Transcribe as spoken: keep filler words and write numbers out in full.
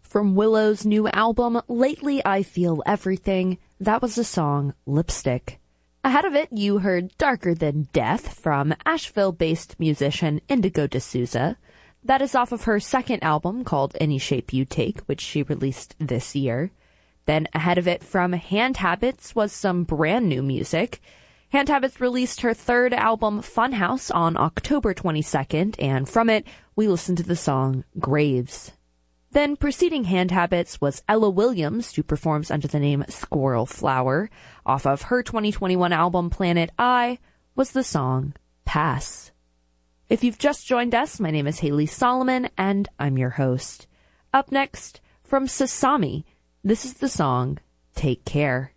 From Willow's new album, Lately I Feel Everything, that was the song Lipstick. Ahead of it, you heard Darker Than Death from Asheville-based musician Indigo D'Souza. That is off of her second album called Any Shape You Take, which she released this year. Then ahead of it from Hand Habits was some brand new music. Hand Habits released her third album, Funhouse, on October twenty-second, and from it, we listened to the song Graves. Then preceding Hand Habits was Ella Williams, who performs under the name Squirrel Flower. Off of her twenty twenty-one album, Planet I, was the song Pass. If you've just joined us, my name is Haley Solomon, and I'm your host. Up next, from Sasami, this is the song Take Care.